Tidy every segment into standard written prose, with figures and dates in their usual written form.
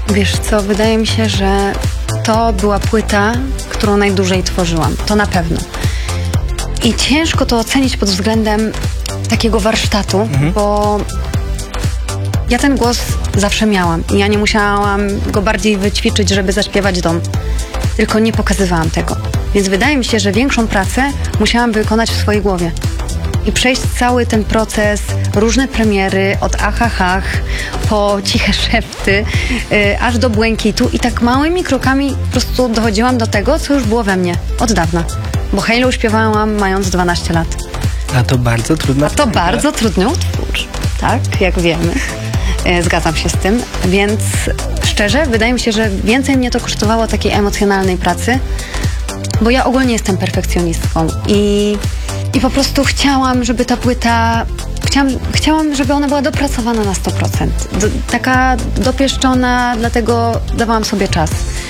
Wiesz co, wydaje mi się, że to była płyta, którą najdłużej tworzyłam. To na pewno. I ciężko to ocenić pod względem takiego warsztatu, bo ja ten głos zawsze miałam i ja nie musiałam go bardziej wyćwiczyć, żeby zaśpiewać dom. Tylko nie pokazywałam tego. Więc wydaje mi się, że większą pracę musiałam wykonać w swojej głowie. I przejść cały ten proces, różne premiery, od achachach po ciche szepty, aż do błękitu. I tak małymi krokami po prostu dochodziłam do tego, co już było we mnie od dawna. Bo Halo śpiewałam mając 12 lat. A to bardzo trudna To bardzo trudny utwór, tak, jak wiemy. Zgadzam się z tym, więc szczerze, wydaje mi się, że więcej mnie to kosztowało takiej emocjonalnej pracy, bo ja ogólnie jestem perfekcjonistką i po prostu chciałam, żeby ta płyta, chciałam, żeby ona była dopracowana na 100%. Taka dopieszczona, dlatego dawałam sobie czas.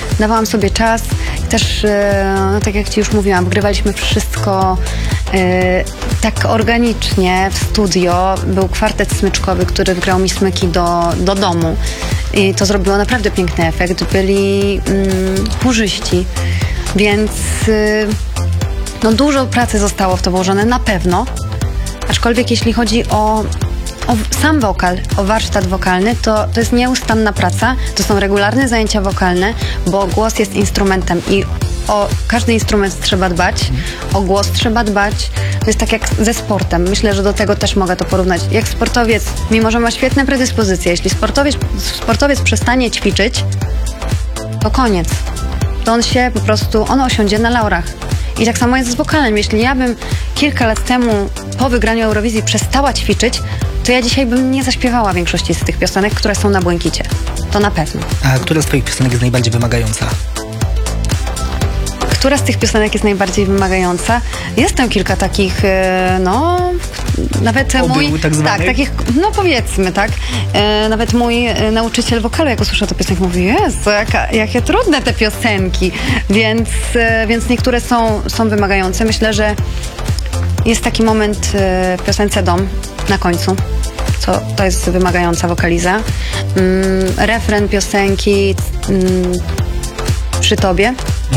I też, tak jak ci już mówiłam, grywaliśmy wszystko tak organicznie w studio. Był kwartet smyczkowy, który wgrał mi smyki do domu. I to zrobiło naprawdę piękny efekt. Byli chórzyści, więc no dużo pracy zostało w to włożone, na pewno. Aczkolwiek jeśli chodzi o sam wokal, o warsztat wokalny, to jest nieustanna praca, to są regularne zajęcia wokalne, bo głos jest instrumentem i o każdy instrument trzeba dbać, o głos trzeba dbać. To jest tak jak ze sportem. Myślę, że do tego też mogę to porównać. Jak sportowiec, mimo że ma świetne predyspozycje, jeśli sportowiec przestanie ćwiczyć, to koniec. To on osiądzie na laurach. I tak samo jest z wokalem. Jeśli ja bym kilka lat temu po wygraniu Eurowizji przestała ćwiczyć, to ja dzisiaj bym nie zaśpiewała większości z tych piosenek, które są na Błękicie. To na pewno. A która z twoich piosenek jest najbardziej wymagająca? Która z tych piosenek jest najbardziej wymagająca? Jest tam kilka takich, nawet mój... tak zwanych? Tak, takich, no powiedzmy, tak. Nawet mój nauczyciel wokalu, jak usłyszał tę piosenkę, mówi, Jezu, jakie trudne te piosenki. Więc niektóre są wymagające. Myślę, że jest taki moment w piosence Dom na końcu. To jest wymagająca wokaliza. Refren piosenki Przy Tobie.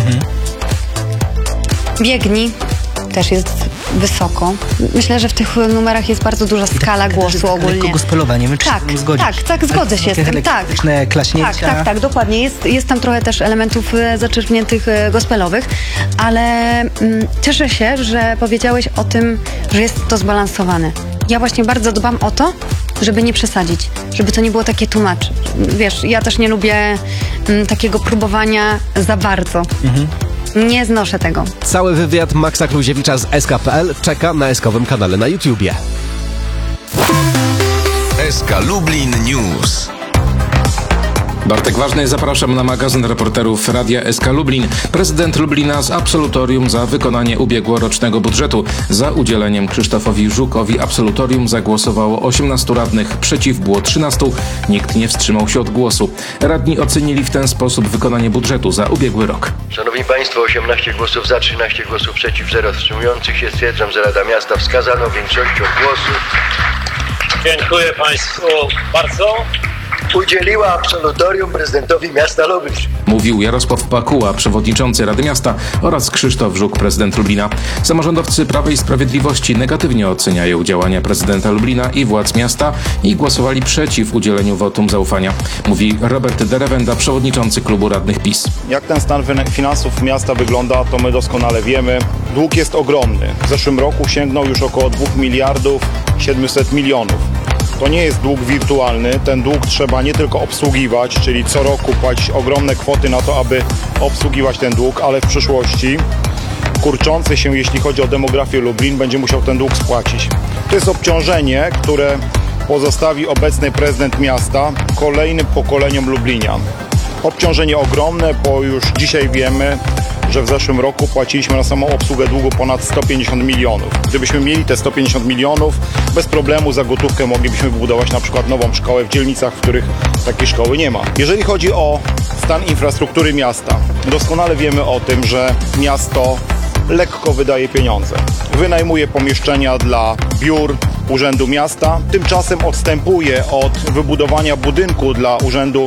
Biegnij też jest wysoko. Myślę, że w tych numerach jest bardzo duża skala głosu ogólnie. Lekko gospelowanie, my tak, zgodzę się z tym. Tak, klaśnięcia. Tak, dokładnie. Jest tam trochę też elementów zaczerpniętych gospelowych, ale cieszę się, że powiedziałeś o tym, że jest to zbalansowane. Ja właśnie bardzo dbam o to, żeby nie przesadzić, żeby to nie było takie too much. Wiesz, ja też nie lubię takiego próbowania za bardzo. Nie znoszę tego. Cały wywiad Maxa Kluziewicza z SK.pl czeka na SK-owym kanale na YouTubie. SK Lublin News. Bartek Ważny, zapraszam na magazyn reporterów Radia SK Lublin. Prezydent Lublina z absolutorium za wykonanie ubiegłorocznego budżetu. Za udzieleniem Krzysztofowi Żukowi absolutorium zagłosowało 18 radnych, przeciw było 13. Nikt nie wstrzymał się od głosu. Radni ocenili w ten sposób wykonanie budżetu za ubiegły rok. Szanowni Państwo, 18 głosów za, 13 głosów przeciw, 0 wstrzymujących się. Stwierdzam, że Rada Miasta wskazano większością głosów. Dziękuję Państwu bardzo. Udzieliła absolutorium prezydentowi miasta Lublin. Mówił Jarosław Pakuła, przewodniczący Rady Miasta, oraz Krzysztof Żuk, prezydent Lublina. Samorządowcy Prawa i Sprawiedliwości negatywnie oceniają działania prezydenta Lublina i władz miasta i głosowali przeciw udzieleniu wotum zaufania. Mówi Robert Derewenda, przewodniczący klubu radnych PiS. Jak ten stan finansów miasta wygląda, to my doskonale wiemy. Dług jest ogromny. W zeszłym roku sięgnął już około 2 miliardów 700 milionów. To nie jest dług wirtualny, ten dług trzeba nie tylko obsługiwać, czyli co roku płacić ogromne kwoty na to, aby obsługiwać ten dług, ale w przyszłości kurczący się, jeśli chodzi o demografię Lublin, będzie musiał ten dług spłacić. To jest obciążenie, które pozostawi obecny prezydent miasta kolejnym pokoleniom Lublinian. Obciążenie ogromne, bo już dzisiaj wiemy, że w zeszłym roku płaciliśmy na samą obsługę długu ponad 150 milionów. Gdybyśmy mieli te 150 milionów, bez problemu za gotówkę moglibyśmy wybudować na przykład nową szkołę w dzielnicach, w których takiej szkoły nie ma. Jeżeli chodzi o stan infrastruktury miasta, doskonale wiemy o tym, że miasto lekko wydaje pieniądze. Wynajmuje pomieszczenia dla biur Urzędu Miasta, tymczasem odstępuje od wybudowania budynku dla Urzędu